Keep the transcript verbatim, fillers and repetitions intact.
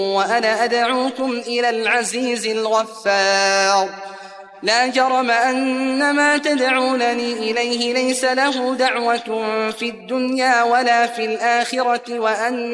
وأنا أدعوكم إلى العزيز الغفار لا جرم أن ما تدعونني إليه ليس له دعوة في الدنيا ولا في الآخرة وأن